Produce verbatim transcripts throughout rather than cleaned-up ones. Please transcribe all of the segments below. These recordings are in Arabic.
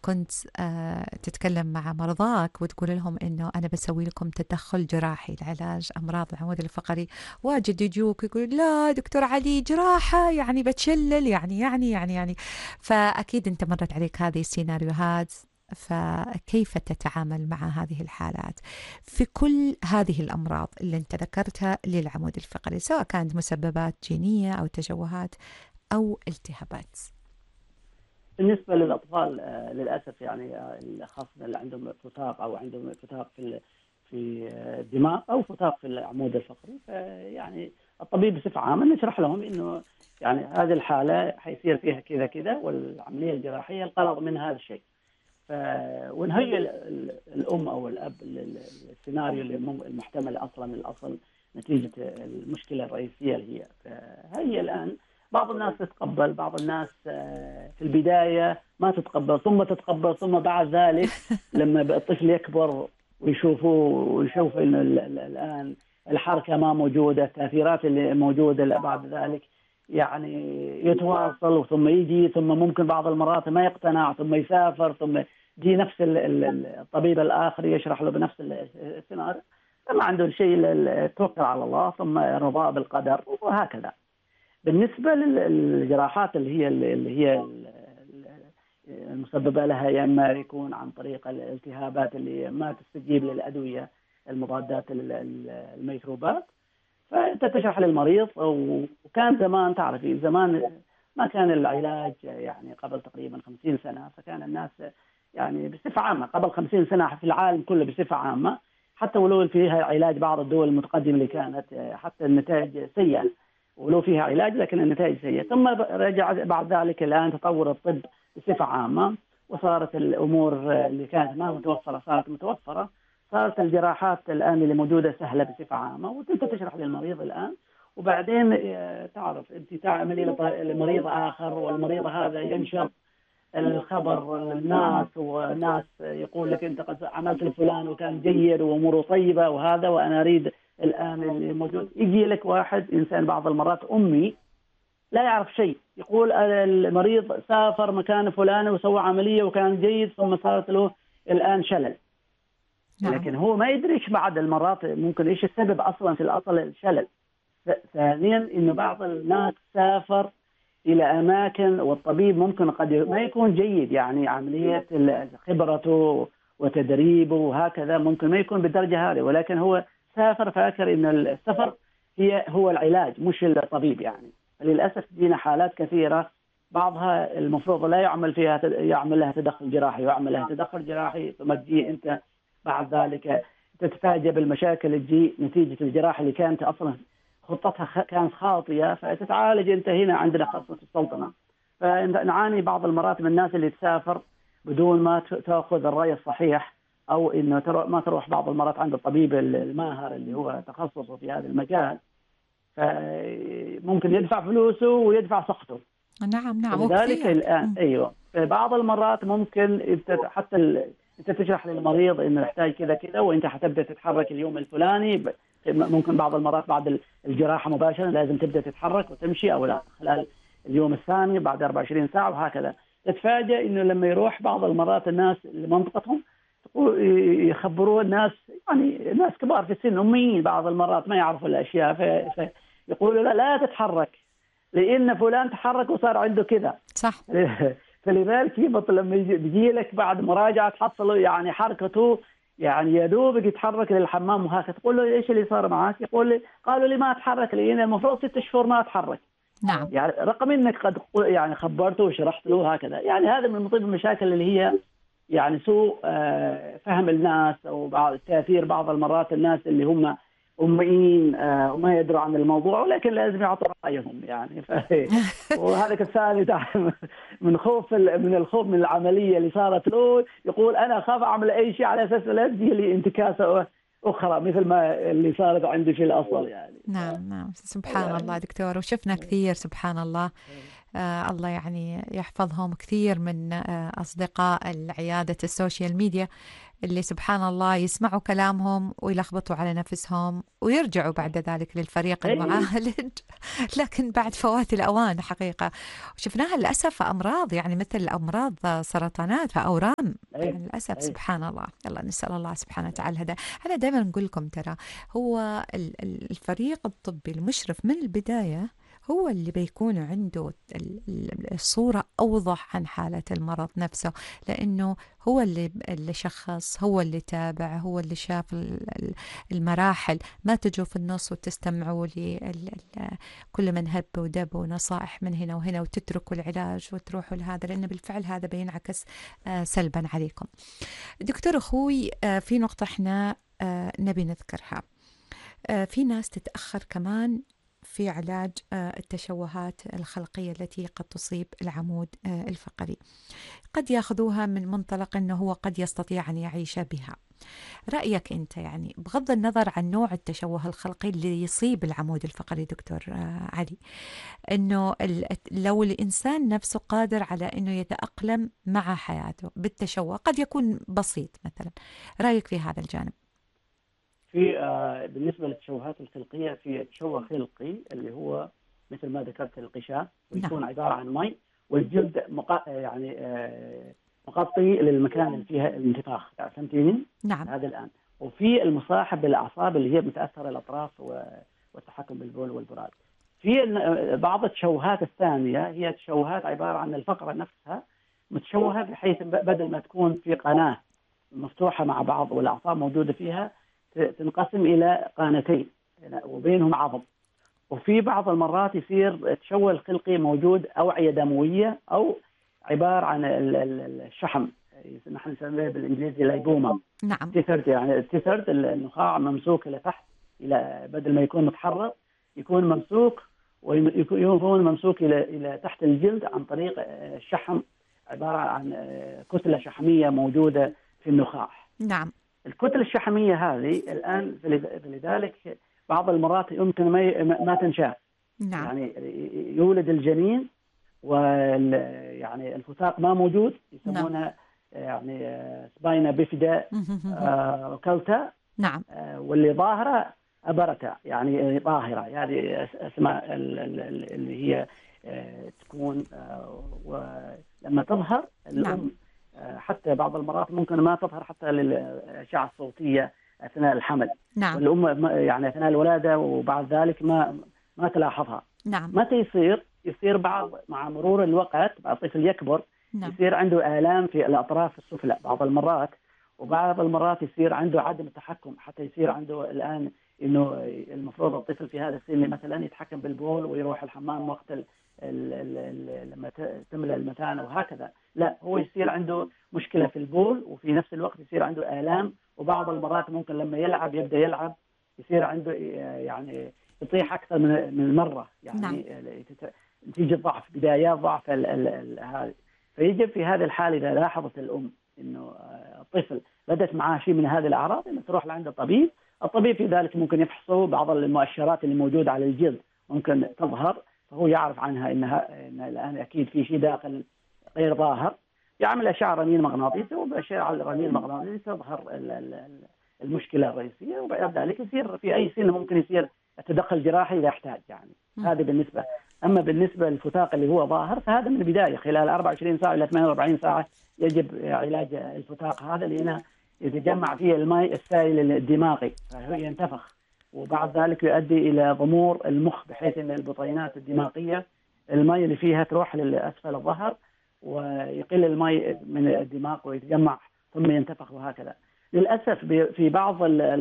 كنت آه، تتكلم مع مرضاك وتقول لهم إنه أنا بسوي لكم تدخل جراحي لعلاج أمراض العمود الفقري، واجد يجوك يقول لا دكتور علي جراحة يعني بتشلل يعني يعني يعني يعني فأكيد أنت مرت عليك هذه السيناريوهات. فكيف تتعامل مع هذه الحالات في كل هذه الأمراض اللي أنت ذكرتها للعمود الفقري، سواء كانت مسببات جينية أو تشوهات أو التهابات؟ بالنسبة للأطفال آه، للأسف يعني آه، خاصة اللي عندهم فتاق أو عندهم فتاق في ال- في آه، الدماغ أو فتاق في العمود الفقري، فيعني الطبيب بصفة عامة نشرح لهم إنه يعني هذه الحالة حيصير فيها كذا كذا، والعملية الجراحية الغرض من هذا الشيء. ف ونهيئ ال- ال- الأم أو الأب لل- السيناريو اللي مم- المحتمل أصلا من الأصل نتيجة المشكلة الرئيسية اللي هي. فهي الآن بعض الناس تتقبل، بعض الناس آه، في البداية ما تتقبل، ثم تتقبل، ثم بعد ذلك لما بقى الطفل يكبر ويشوفوا ويشوف إنه ال- ال- الآن الحركة ما موجودة، التأثيرات اللي موجودة اللي بعد ذلك يعني يتواصل، ثم يجي، ثم ممكن بعض المرات ما يقتنع، ثم يسافر، ثم يجي نفس ال- ال- الطبيب الآخر يشرح له بنفس ال- السيناريو، ما عنده شيء إلا التوكل على الله ثم الرضا بالقدر وهكذا. بالنسبة للجراحات اللي هي اللي هي المسببة لها، يا إما يكون عن طريق الالتهابات اللي ما تستجيب للأدوية المضادات الميكروبات، فأنت تشرح للمريض. وكان زمان تعرفي زمان ما كان العلاج يعني قبل تقريبا خمسين سنة، فكان الناس يعني بصفة عامة قبل خمسين سنة في العالم كله بصفة عامة، حتى ولو فيها علاج بعض الدول المتقدمة اللي كانت حتى النتائج سيئة، ولو فيها علاج لكن النتائج سيئة. ثم رجع بعد ذلك الآن تطور الطب بصفة عامة، وصارت الأمور اللي كانت ما متوفرة صارت متوفرة، صارت الجراحات الآن اللي موجودة سهلة بصفة عامة، وأنت تشرح للمريض الآن، وبعدين آه، تعرف أنت تعملي لمريض آخر، والمريض هذا ينشر الخبر للناس، وناس يقول لك أنت قد عملت لفلان وكان جيد وأموره طيبة وهذا، وأنا أريد الآن اللي موجود. يجي لك واحد إنسان بعض المرات أمي لا يعرف شيء، يقول المريض سافر مكان فلان وسوى عملية وكان جيد، ثم صارت له الآن شلل. نعم. لكن هو ما يدري ايش بعد المرات ممكن ايش السبب اصلا في الاصل الشلل. ثانيا انه بعض الناس سافر الى اماكن والطبيب ممكن قد ما يكون جيد، يعني عمليه خبرته وتدريبه وهكذا ممكن ما يكون بالدرجه هذه، ولكن هو سافر فاكر ان السفر هي هو العلاج مش الطبيب يعني. للاسف جينا حالات كثيره بعضها المفروض لا يعمل فيها يعمل لها تدخل جراحي، يعمل لها تدخل جراحي ثم تجي انت بعد ذلك تتفاجأ بالمشاكل اللي تجي نتيجة الجراحة اللي كانت أصلا خطتها كانت خاطئة، فتتعالج أنت هنا عندنا خاصة السلطنة. فنعاني بعض المرات من الناس اللي تسافر بدون ما تأخذ الرأي الصحيح، أو إنه ما تروح بعض المرات عند الطبيب الماهر اللي هو تخصصه في هذا المجال، فممكن يدفع فلوسه ويدفع صحته. نعم نعم ولذلك وكثير. الآن أيوة في بعض المرات ممكن حتى ال... أنت تشرح للمريض إنه يحتاج كذا كذا وأنت حتبدأ تتحرك اليوم الفلاني، ب... ممكن بعض المرات بعد الجراحة مباشرة لازم تبدأ تتحرك وتمشي، أو لا خلال اليوم الثاني بعد أربعة وعشرين ساعة وهكذا. تتفاجأ إنه لما يروح بعض المرات الناس لمنطقتهم يخبروا الناس، يعني ناس كبار في السن أميين بعض المرات ما يعرفوا الأشياء، ف... فيقولوا لا لا تتحرك لأن فلان تحرك وصار عنده كذا. صح. فلذلك يبطل لما يجي لك بعد مراجعة تحصله يعني حركته يعني يا دوبك يتحرك للحمام وهكذا، تقول له ايش اللي صار معك؟ يقول لي قالوا لي ما اتحرك لأن المفروض ست شهور ما اتحرك. نعم. يعني رقم انك قد يعني خبرته وشرحت له هكذا. يعني هذا من ضمن المشاكل اللي هي يعني سوء فهم الناس، او بعض تأثير بعض المرات الناس اللي هم أميين وما يدروا عن الموضوع، ولكن لازم يعطوا رأيهم يعني. وهذا الثاني من خوف من الخوف من العملية اللي صارت له، يقول أنا أخاف أعمل أي شيء على أساس لا تجي لي انتكاسة أخرى مثل ما اللي صارت عندي في الأصل يعني. نعم نعم سبحان يعني الله دكتور، وشفنا كثير سبحان الله آه الله يعني يحفظهم. كثير من آه أصدقاء العيادة السوشيال ميديا اللي سبحان الله يسمعوا كلامهم ويلخبطوا على نفسهم ويرجعوا بعد ذلك للفريق اي المعالج لكن بعد فوات الأوان حقيقة. شفناها للأسف في أمراض يعني مثل أمراض سرطانات فأورام، اي يعني للأسف اي سبحان الله. يلا نسأل الله سبحانه وتعالى الهدى. أنا دائما نقول لكم ترى هو ال- ال- الفريق الطبي المشرف من البداية هو اللي بيكون عنده ال- ال- الصورة أوضح عن حالة المرض نفسه، لأنه هو اللي اللي شخص، هو اللي تابع، هو اللي شاف ال- ال- المراحل. ما تجوا في النص وتستمعوا لي ال- ال- كل من هب ودب ونصائح من هنا وهنا وتتركوا العلاج وتروحوا لهذا، لأن بالفعل هذا بينعكس آه، سلبا عليكم. دكتور أخوي، آه، في نقطة احنا آه، نبي نذكرها. آه، في ناس تتأخر كمان في علاج آه، التشوهات الخلقية التي قد تصيب العمود آه، الفقري. قد ياخذوها من منطلق أنه هو قد يستطيع أن يعيش بها. رأيك أنت يعني بغض النظر عن نوع التشوه الخلقي اللي يصيب العمود الفقري دكتور آه، علي، أنه ال- لو الإنسان نفسه قادر على أنه يتأقلم مع حياته بالتشوه قد يكون بسيط مثلا، رأيك في هذا الجانب؟ في آه، بالنسبه للتشوهات الخلقيه، في تشوه خلقي اللي هو مثل ما ذكرت القشاء، نعم. ويكون عباره عن مي والجلد مقا... يعني آه، مغطي للمكان اللي فيها الانتفاخ، فهمتيني؟ نعم. هذا الان. وفي المصاحب بالاعصاب اللي هي متاثره الاطراف و... والتحكم بالبول والبراز. في ال- بعض التشوهات الثانيه هي تشوهات عباره عن الفقره نفسها متشوهه، بحيث ب- بدل ما تكون في قناه مفتوحه مع بعض والاعصاب موجوده فيها، ت- تنقسم الى قانتين وبينهم عظم. وفي بعض المرات يصير تشوه الخلقي موجود اوعيه دمويه، او عباره عن ال- ال- الشحم، نحن نسميه بالانجليزي لايبوما. نعم. تيثرد، يعني تيثرد النخاع ممسوك الى تحت، الى بدل ما يكون متحرك يكون ممسوك، ويكون ممسوك الى الى تحت الجلد عن طريق الشحم، عباره عن كتله شحميه موجوده في النخاع. نعم. الكتله الشحميه هذه الان فلذلك بعض المرات يمكن ما ما تنشاف. نعم. يعني يولد الجنين وال يعني الفتاق ما موجود، نعم. يسمونها يعني سباينا بيفيدا آه كلتا. نعم. آه واللي ظاهره ابرتا، يعني ظاهره، هذه اسماء اللي هي آه تكون آه ولما تظهر الام. نعم. آه حتى بعض المرات ممكن ما تظهر حتى للاشعه الصوتيه اثناء الحمل. نعم. والام يعني اثناء الولاده وبعد ذلك ما ما تلاحظها. نعم. متى يصير؟ يصير بعض مع مرور الوقت، بعد الطفل يكبر نعم. يصير عنده آلام في الأطراف السفلى بعض المرات، وبعض المرات يصير عنده عدم التحكم، حتى يصير عنده الآن إنه المفروض الطفل في هذا السن مثلا يتحكم بالبول ويروح الحمام وقت ال ال ال لما تملى المثانة وهكذا. لا، هو يصير عنده مشكلة في البول، وفي نفس الوقت يصير عنده آلام، وبعض المرات ممكن لما يلعب يبدأ يلعب يصير عنده يعني يطيح أكثر من من مرة، يعني نعم. نتيجة ضعف، بدايات ضعف هذه. فيجب في هذه الحالة إذا لاحظت الأم إنه الطفل بدأت معاه شيء من هذه الأعراض، إنه تروح لعند الطبيب. الطبيب في ذلك ممكن يفحصه، بعض المؤشرات اللي موجودة على الجلد ممكن تظهر، فهو يعرف عنها إنها إن الآن أكيد في شيء داخل غير ظاهر. يعمل أشعة رنين مغناطيسي، وبأشعة الرنين المغناطيسي تظهر المشكلة الرئيسية، وبعد ذلك يصير في أي سن ممكن يصير التدخل جراحي إذا احتاج يعني. هذا بالنسبة. أما بالنسبة للفتاق اللي هو ظاهر، فهذا من البداية خلال أربعة وعشرين ساعة إلى ثمانية وأربعين ساعة يجب علاج الفتاق هذا، لأنه يتجمع فيه الماء السائل الدماغي فهو ينتفخ، وبعد ذلك يؤدي إلى ضمور المخ، بحيث أن البطينات الدماغية الماء اللي فيها تروح لأسفل الظهر، ويقل الماء من الدماغ ويتجمع ثم ينتفخ، وهكذا. للأسف في بعض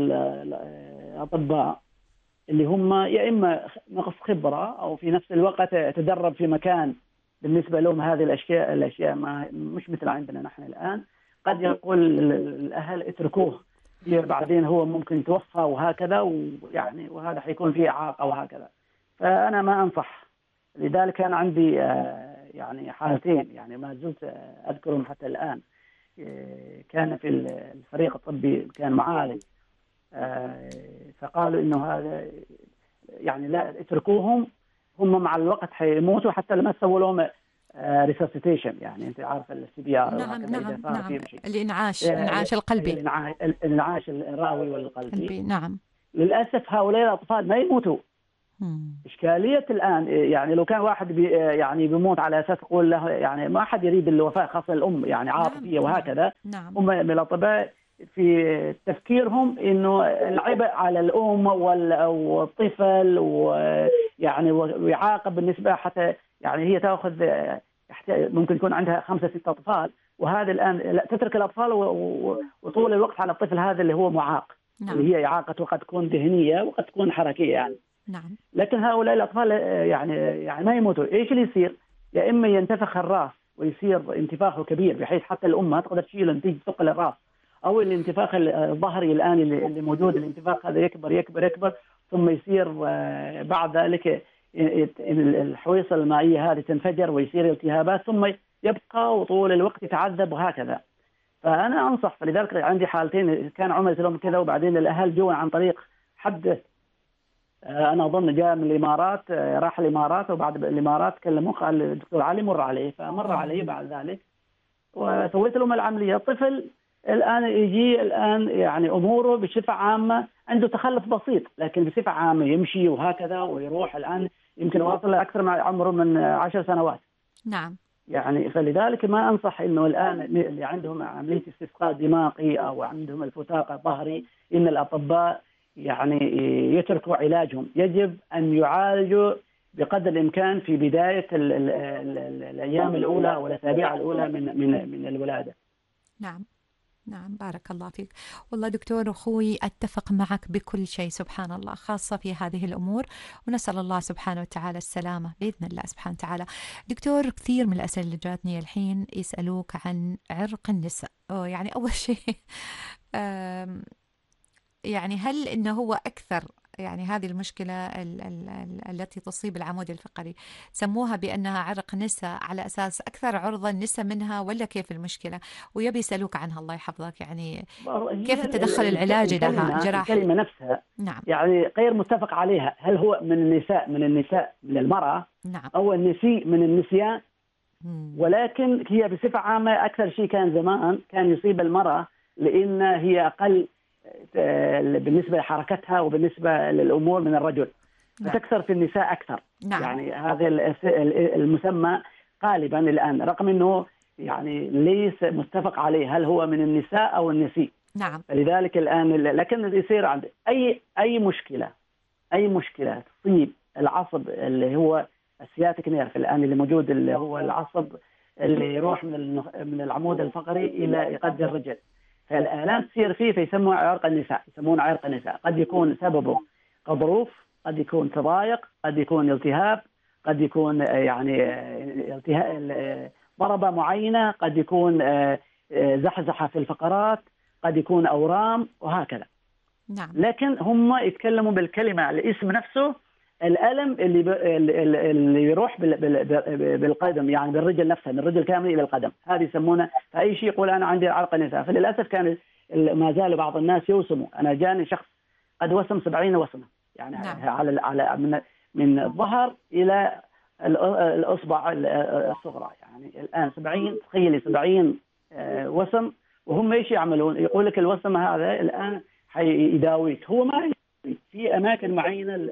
الأطباء اللي هم يا إما نقص خبرة أو في نفس الوقت تدرب في مكان بالنسبة لهم هذه الأشياء الأشياء ما مش مثل عندنا نحن الآن، قد يقول الأهل اتركوه بعدين هو ممكن يتوفى وهكذا، ويعني وهذا حيكون فيه إعاقة وهكذا. فأنا ما أنصح. لذلك كان عندي يعني حالتين يعني ما زلت أذكرهم حتى الآن. كان في الفريق الطبي كان معالج، فقالوا إنه هذا يعني لا اتركوهم هم مع الوقت حيموتوا حتى لما تسووا لهم ريسوسيتيشن، يعني انت عارف السي بي ار نعم وهكذا اذا نعم صار نعم، فيهم شيء. الإنعاش، آه، الإنعاش القلبي. الانعاش الانعاش الرئوي والقلبي. قلبي نعم. للاسف هؤلاء الاطفال ما يموتوا. مم. اشكاليه الان يعني لو كان واحد بي يعني بيموت على اساس يقول له يعني ما حد يريد الوفاه، خاصه الام يعني نعم عاطفيه نعم وهكذا. نعم هم من الاطباء في تفكيرهم انه العبء على الام وال- والطفل، ويعني ويعاقب بالنسبه حتى يعني هي تاخذ ممكن يكون عندها خمسه سته اطفال، وهذا الان لا تترك الاطفال و- و- وطول الوقت على الطفل هذا اللي هو معاق، نعم اللي هي اعاقه وقد تكون ذهنيه وقد تكون حركيه يعني. نعم لكن هؤلاء الاطفال يعني يعني ما يموتوا. ايش اللي يصير؟ يا اما ينتفخ الراس ويصير انتفاخه كبير بحيث حتى الام ما تقدر تشيله نتيجه ثقل الراس، او الانتفاخ الظهري الان اللي اللي موجود، الانتفاخ هذا يكبر يكبر يكبر ثم يصير آه، بعد ذلك الحويصله المائيه هذه تنفجر ويصير التهابات ثم يبقى وطول الوقت يتعذب وهكذا. فانا انصح، فلذلك عندي حالتين كان عملت لهم كذا وبعدين الاهل جوا عن طريق حد انا اظن جاء من الامارات، راح الامارات وبعد الامارات كلموه قال الدكتور علي مر عليه، فمر علي بعد ذلك وسويت لهم العمليه. الطفل الان يجي الان يعني اموره بصفه عامه عنده تخلف بسيط، لكن بصفه عامه يمشي وهكذا ويروح الان يمكن واصل اكثر من عمره من عشر سنوات. نعم يعني فلذلك ما انصح انه الان اللي عندهم عمليه استسقاء دماغي او عندهم الفتاق الظهري ان الاطباء يعني يتركوا علاجهم. يجب ان يعالجوا بقدر الامكان في بدايه ال ال ال ال الايام الاولى والاسابيع الاولى من من من الولاده. نعم نعم، بارك الله فيك. والله دكتور أخوي أتفق معك بكل شيء، سبحان الله، خاصة في هذه الأمور، ونسأل الله سبحانه وتعالى السلامة بإذن الله سبحانه وتعالى. دكتور، كثير من الأسئلة اللي جاتني الحين يسألوك عن عرق النساء. أوه يعني أول شيء آم، يعني هل إنه هو أكثر، يعني هذه المشكلة ال ال ال التي تصيب العمود الفقري سموها بأنها عرق نساء على أساس أكثر عرضة النساء منها، ولا كيف المشكلة؟ ويبي يسألوك عنها الله يحفظك، يعني كيف هي التدخل العلاجي لها الكلمة, جراحي؟ الكلمة نفسها نعم يعني غير متفق عليها. هل هو من النساء من النساء من المرأة نعم أو النسي من النسيان؟ مم. ولكن هي بصفة عامة أكثر شيء كان زمان كان يصيب المرأة لأن هي أقل بالنسبة لحركتها وبالنسبة للأمور من الرجل، نعم فتكثر في النساء أكثر. نعم يعني هذا المسمى غالبا الآن رغم أنه يعني ليس متفق عليه هل هو من النساء أو النسي. نعم فلذلك الآن لكن يصير عند أي أي مشكلة أي مشكلة تصيب العصب اللي هو السياتيك نيرف الآن اللي موجود، اللي هو العصب اللي يروح من من العمود الفقري إلى قد الرجل، فالآلام تصير فيه فيسموه عرق النساء، يسمونه عرق النساء. قد يكون سببه غضروف، قد يكون تضايق، قد يكون التهاب، قد يكون يعني التهاب ضربة معينة، قد يكون زحزحة في الفقرات، قد يكون أورام وهكذا. نعم لكن هم يتكلموا بالكلمة الاسم نفسه الألم اللي ب... اللي يروح بال... بال... بالقدم، يعني بالرجل نفسها، من الرجل كامل إلى القدم، هذه يسمونه. فأي شيء يقول أنا عندي عرق النساء. فللأسف كان ما زال بعض الناس يوسموا. أنا جاني شخص قد وسم سبعين وسمة، يعني نعم. على على من من الظهر إلى الأصبع الصغرى، يعني الآن سبعين، تخيلي سبعين وسم. وهم إيش يعملون؟ يقول لك الوسم هذا الآن حيداويك. هو ما يداويك، في أماكن معينة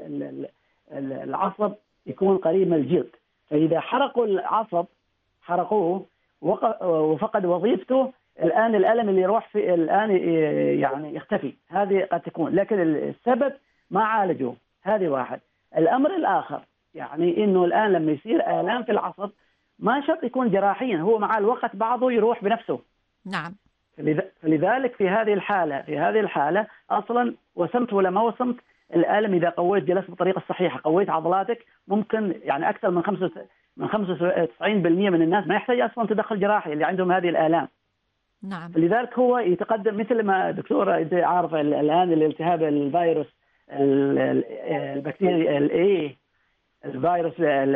العصب يكون قريب من الجلد، فإذا حرقوا العصب حرقوه وفقد وظيفته، الآن الألم اللي يروح في الآن يعني يختفي. هذه قد تكون، لكن السبب ما عالجوه. هذه واحد. الأمر الآخر يعني إنه الآن لما يصير آلام في العصب ما شرط يكون جراحيا، هو مع الوقت بعضه يروح بنفسه. نعم. فلذلك في هذه الحالة في هذه الحالة أصلا وسمت ولا ما وسمت، الألم إذا قويت جلست بالطريقة الصحيحة، قويت عضلاتك، ممكن يعني أكثر من خمسة من خمسة وتسعين بالمئة من الناس ما يحتاج أصلا تدخل جراحي اللي عندهم هذه الآلام. نعم. لذلك هو يتقدم مثل ما دكتورة أنت عارفة الآن الالتهاب الفيروس البكتيريا الإيه الفيروس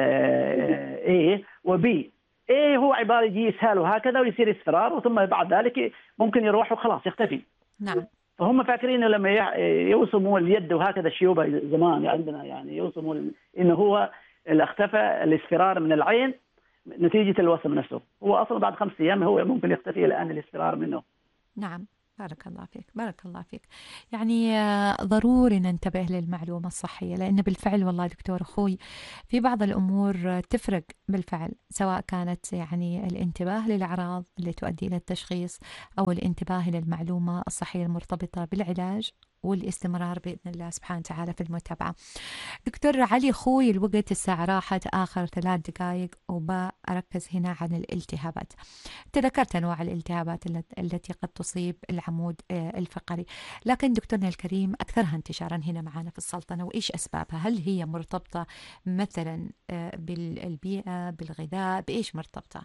الإيه وبي إيه، هو عبارة يجي يسهل وهكذا ويصير اصفرار، وثم بعد ذلك ممكن يروح وخلاص يختفي. نعم. فهم فاكرين إنه لما يوصموا اليد وهكذا الشيوبة زمان عندنا يعني يوصموا إنه هو اختفى الاصفرار من العين نتيجة الوسم نفسه. هو أصلا بعد خمس أيام هو ممكن يختفي الآن الاصفرار منه. نعم، بارك الله فيك، بارك الله فيك. يعني آه، ضروري ننتبه للمعلومة الصحية، لأن بالفعل والله دكتور أخوي في بعض الأمور آه، تفرق بالفعل، سواء كانت يعني الانتباه للأعراض اللي تؤدي إلى التشخيص، أو الانتباه للمعلومة الصحية المرتبطة بالعلاج، والاستمرار بإذن الله سبحانه وتعالى في المتابعة. دكتور علي أخوي، الوقت الساعة راحت آخر ثلاث دقائق، وبأركز هنا عن الالتهابات. تذكرت أنواع الالتهابات الت- التي قد تصيب العمود آه، الفقري، لكن دكتورنا الكريم أكثرها انتشارا هنا معنا في السلطنة، وإيش أسبابها؟ هل هي مرتبطة مثلا آه، بالبيئة، بالغذاء، بإيش مرتبطة؟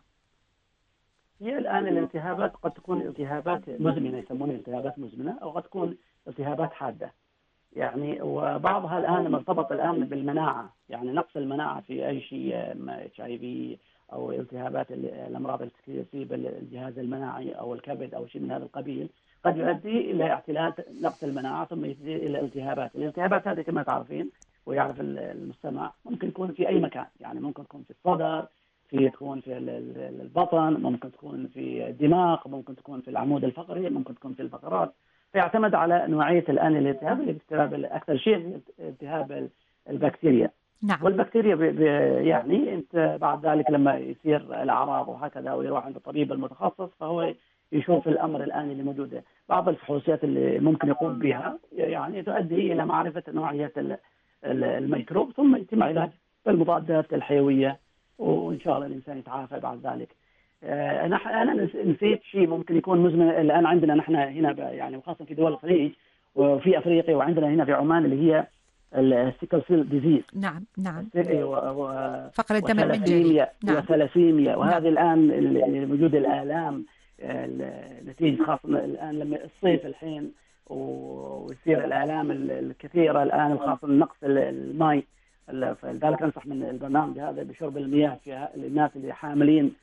هي الآن الالتهابات قد تكون التهابات مزمنة، يسمونها التهابات مزمنة، أو قد تكون التهابات حادة. يعني وبعضها الآن مرتبط الآن بالمناعة، يعني نقص المناعة في أي شيء، اتش اي في أو التهابات ال- الأمراض التي تصيب الجهاز المناعي أو الكبد أو شيء من هذا القبيل، قد يؤدي إلى اعتلال نقص المناعة ثم يؤدي إلى التهابات. الالتهابات هذه كما تعرفين ويعرف ال- المستمع ممكن تكون في أي مكان، يعني ممكن تكون في الصدر، في تكون في ال- ال- البطن، ممكن تكون في الدماغ، ممكن تكون في العمود الفقري، ممكن تكون في الفقرات. فيعتمد على نوعية الآن الالتهاب. الالتهاب أكثر شيء التهاب البكتيريا، نعم. والبكتيريا ب... ب... يعني أنت بعد ذلك لما يصير الأعراض وهكذا ويروح عند الطبيب المتخصص فهو يشوف الأمر الآن اللي موجودة. بعض الفحوصات اللي ممكن يقوم بها يعني تؤدي إلى معرفة نوعية ال- ال- الميكروب، ثم يتم علاج بالمضادات الحيوية، وإن شاء الله الإنسان يتعافى بعد ذلك. آه، انا انا نسيت شيء ممكن يكون مزمن الان عندنا نحن هنا ب- يعني وخاصه في دول الخليج وفي افريقيا وعندنا هنا في عمان، اللي هي السيكل سيل ديزيز، نعم. نعم. فقر الدم المنجلي. وثلاسيميا نعم. وثلاسيميا نعم. وهذه الان اللي موجود الالام ال- نتيجه خاصه الان لما الصيف الحين ويصير الالام ال- الكثيره الان، خاصه نقص ال- الماء. فلذلك انصح من البرنامج هذا بشرب المياه في الناس اللي حاملين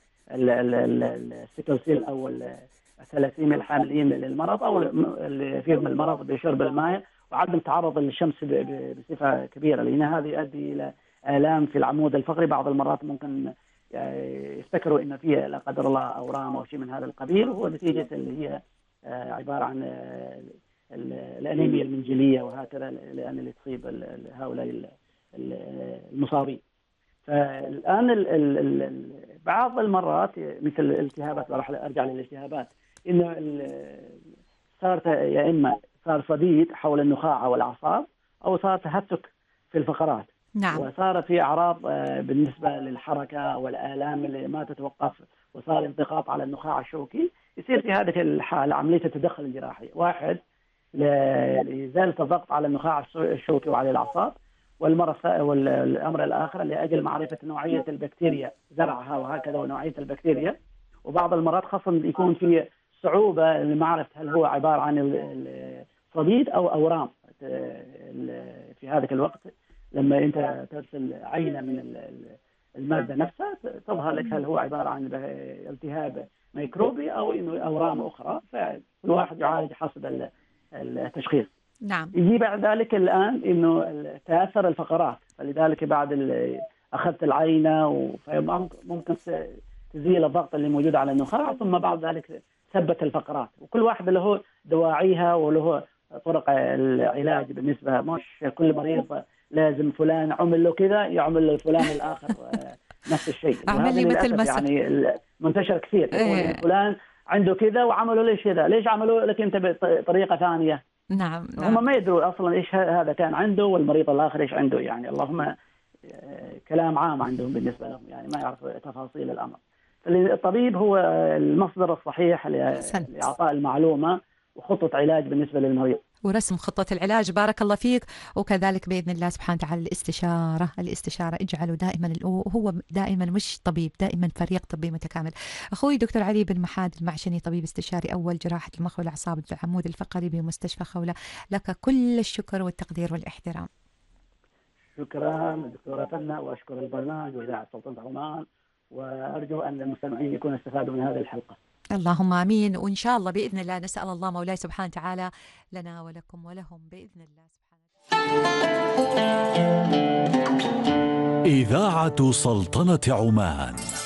السيكل سيل او ال- الثلاسيميا الحاملين للمرض او اللي فيهم المرض، بشرب الماء وعدم تعرض للشمس ب- ب- بصفه كبيره، لان هذا يؤدي الى الام في العمود الفقري. بعض المرات ممكن يعني يفتكروا ان فيه لا قدر الله اورام او شيء من هذا القبيل، وهو نتيجه اللي هي آه، عباره عن آه، ال- الانيميا المنجليه وهكذا، لان اللي تصيب ال- ال- هؤلاء ال- ال- المصابين. فالان ال ال ال بعض المرات مثل الالتهابات، راح ارجع للالتهابات، انه ال- صار يا اما صار صديد حول النخاع او الاعصاب، او صار تهتك في الفقرات، نعم. وصار في اعراض آه، بالنسبه للحركه والالام اللي ما تتوقف، وصار انضغاط على النخاع الشوكي. يصير في هذه الحاله عمليه التدخل الجراحي، واحد ل- لازاله الضغط على النخاع الشوكي وعلى الاعصاب، والمرة والأمر الآخر لأجل معرفة نوعية البكتيريا زرعها وهكذا ونوعية البكتيريا. وبعض المرات خاصة يكون في صعوبة لمعرفة هل هو عبارة عن الصديد أو أورام. في هذا الوقت لما أنت ترسل عينة من المادة نفسها تظهر لك هل هو عبارة عن التهاب ميكروبي أو إنه أورام أخرى، فكل واحد يعالج حسب التشخيص. نعم. يجي بعد ذلك الآن إنه تأثر الفقرات، فلذلك بعد ال- أخذت العينة وممكن تزيل الضغط اللي موجود على النخاع، ثم بعد ذلك ثبت الفقرات. وكل واحد له دواعيها وله طرق العلاج بالنسبة، مش كل مريض لازم فلان عمل له كذا يعمل له فلان الآخر نفس الشيء. أعمل لي مثل للأسف مسح. يعني منتشر كثير، إيه. فلان عنده كذا وعملوا ليش كذا، ليش عملوا لك أنت بطريقة ثانية؟ نعم. هم نعم. ما يدروا اصلا ايش هذا كان عنده والمريض الاخر ايش عنده، يعني اللهم آه، كلام عام عندهم بالنسبه لهم، يعني ما يعرف تفاصيل الامر. فالطبيب هو المصدر الصحيح ل- أحسنت. لاعطاء المعلومه وخطه علاج بالنسبه للمريض. ورسم خطة العلاج. بارك الله فيك. وكذلك بإذن الله سبحانه وتعالى الاستشارة، الاستشارة اجعله دائما، هو دائما مش طبيب، دائما فريق طبي متكامل. أخوي دكتور علي بن محاد المعشني، طبيب استشاري أول جراحة المخ والأعصاب العمود الفقري بمستشفى خولة، لك كل الشكر والتقدير والاحترام. شكرا دكتوره فنا، واشكر البرنامج واذاعه سلطنه عمان، وارجو ان المستمعين يكونوا استفادوا من هذه الحلقه. اللهم آمين. وإن شاء الله بإذن الله نسأل الله مولاي سبحانه وتعالى لنا ولكم ولهم بإذن الله سبحانه وتعالى. إذاعة سلطنة عمان.